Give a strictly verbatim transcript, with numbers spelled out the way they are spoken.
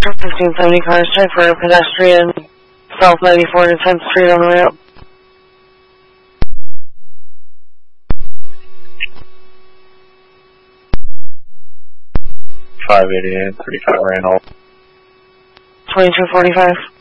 fifteen seventy cars, check for a pedestrian, South ninety-four to tenth Street on the way up. five eighty-eight, thirty-five Randall. twenty-two forty-five.